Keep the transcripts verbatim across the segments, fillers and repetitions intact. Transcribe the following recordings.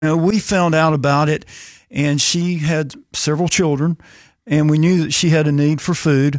know, we found out about it, and she had several children, and we knew that she had a need for food.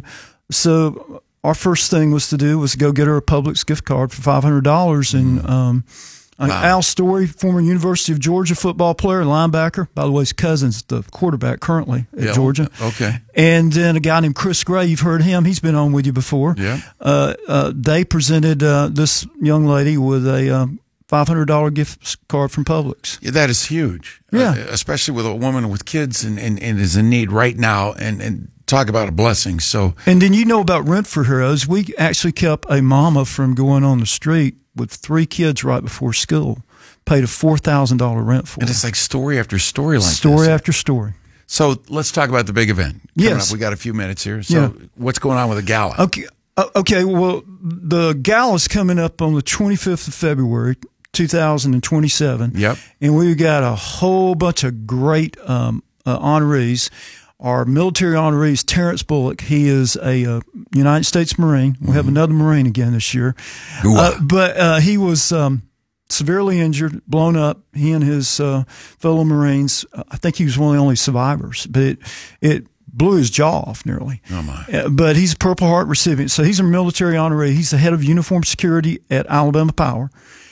So our first thing was to do was go get her a Publix gift card for five hundred dollars. And um, wow. Al Story, former University of Georgia football player, linebacker. By the way, his cousin's the quarterback currently at yeah, Georgia. Okay. And then a guy named Chris Gray, you've heard him. He's been on with you before. Yeah. Uh, uh, they presented uh, this young lady with a uh, five hundred dollars gift card from Publix. Yeah, that is huge. Yeah. Uh, especially with a woman with kids and, and, and is in need right now. And, and talk about a blessing. So, and then you know about Rent for Heroes. We actually kept a mama from going on the street with three kids right before school. Paid a four thousand dollars rent for. And it's like story after story like story this. after story. So let's talk about the big event. Coming Yes. up. We got a few minutes here. So Yeah. what's going on with the gala? Okay. Uh, okay. Well, the gala's coming up on the twenty-fifth of February, two thousand twenty-seven. Yep. And we've got a whole bunch of great um, uh, honorees. Our military honorees, Terrence Bullock, he is a uh, United States Marine. We have another Marine again this year. Uh, but uh, he was um, severely injured, blown up. He and his uh, fellow Marines, uh, I think he was one of the only survivors, but it, it blew his jaw off nearly. Oh, my. Uh, but he's a Purple Heart recipient. So he's a military honoree. He's the head of uniform security at Alabama Power.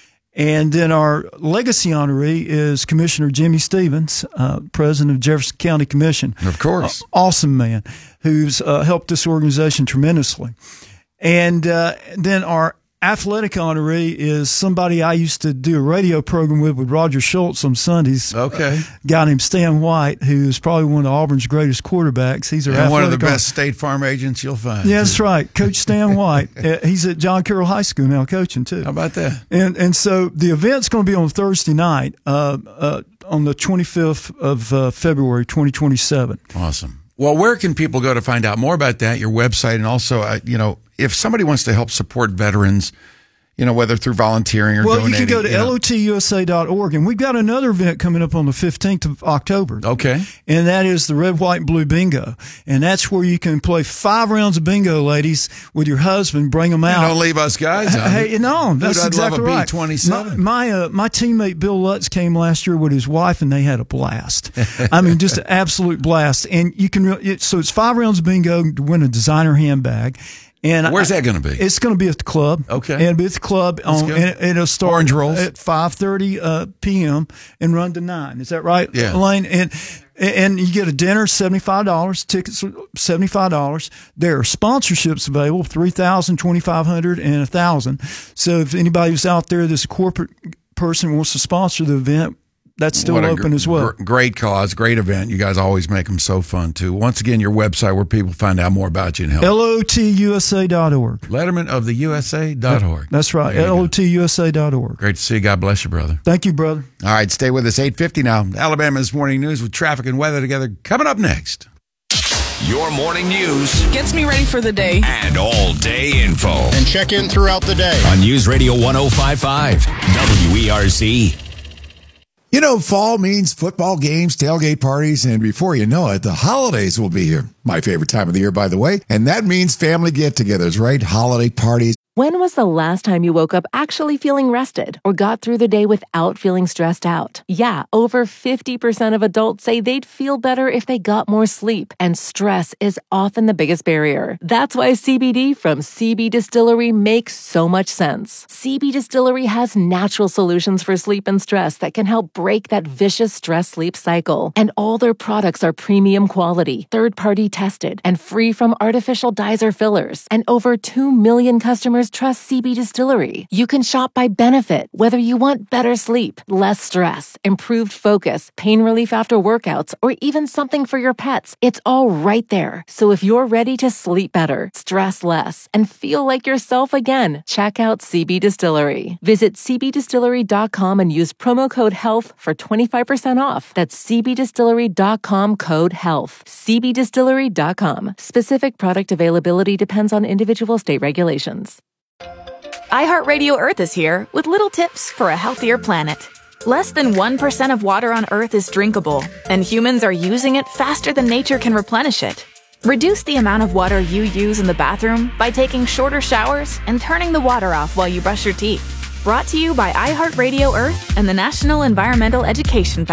And then our legacy honoree is Commissioner Jimmy Stevens, uh, president of Jefferson County Commission. Of course. Uh, awesome man who's uh, helped this organization tremendously. And uh, then our athletic honoree is somebody I used to do a radio program with with Roger Schultz on Sundays. Okay. A guy named Stan White, who's probably one of Auburn's greatest quarterbacks. He's our and one of the athletic best State Farm agents you'll find. Yeah, that's right. Coach Stan White. Uh, he's at John Carroll High School now coaching, too. How about that? And and so the event's going to be on Thursday night, uh, uh, on the twenty-fifth of uh, February, twenty twenty-seven. Awesome. Well, where can people go to find out more about that, your website, and also, uh, you know, if somebody wants to help support veterans, you know, whether through volunteering or well, donating. Well, you can go to you know. L O T U S A dot org, and we've got another event coming up on the fifteenth of October. Okay. And that is the Red, White, and Blue Bingo. And that's where you can play five rounds of bingo, ladies, with your husband, bring them out. You don't leave us guys out. Hey, no, that's Dude, I'd exactly love a right. B twenty-seven. My, my, uh, my teammate Bill Lutz came last year with his wife, and they had a blast. I mean, just an absolute blast. And you can, it, so it's five rounds of bingo to win a designer handbag. And where's I, that going to be? It's going to be at the club. Okay. And it'll be at the club. On, and it'll start Orange rolls. at five thirty uh, p.m. and run to nine. Is that right, Yeah. Elaine? And and you get a dinner, seventy-five dollars. Tickets, seventy-five dollars. There are sponsorships available, three thousand dollars, twenty-five hundred dollars, and one thousand dollars. So if anybody's out there that's a corporate person who wants to sponsor the event, that's still What a open gr- as well. Gr- great cause, great event. You guys always make them so fun, too. Once again, your website where people find out more about you and help. L O T U S A dot org. Letterman of the U S A dot org. That's right, There you L O go. T U S A dot org. Great to see you. God bless you, brother. Thank you, brother. All right, stay with us. eight fifty now. Alabama's Morning News with traffic and weather together. Coming up next. Your morning news Gets me ready for the day. and all day info And check in throughout the day. on News Radio one oh five point five W E R C. You know, fall means football games, tailgate parties, and before you know it, the holidays will be here. My favorite time of the year, by the way. And that means family get-togethers, right? Holiday parties. When was the last time you woke up actually feeling rested or got through the day without feeling stressed out? Yeah, over fifty percent of adults say they'd feel better if they got more sleep, and stress is often the biggest barrier. That's why C B D from C B Distillery makes so much sense. C B Distillery has natural solutions for sleep and stress that can help break that vicious stress-sleep cycle. And all their products are premium quality, third-party tested, and free from artificial dyes or fillers. And over two million customers trust C B Distillery. You can shop by benefit, whether you want better sleep, less stress, improved focus, pain relief after workouts, or even something for your pets. It's all right there. So if you're ready to sleep better, stress less, and feel like yourself again, check out C B Distillery. Visit c b distillery dot com and use promo code HEALTH for twenty-five percent off. That's c b distillery dot com code HEALTH. c b distillery dot com. Specific product availability depends on individual state regulations. iHeartRadio Earth is here with little tips for a healthier planet. Less than one percent of water on Earth is drinkable, and humans are using it faster than nature can replenish it. Reduce the amount of water you use in the bathroom by taking shorter showers and turning the water off while you brush your teeth. Brought to you by iHeartRadio Earth and the National Environmental Education Foundation.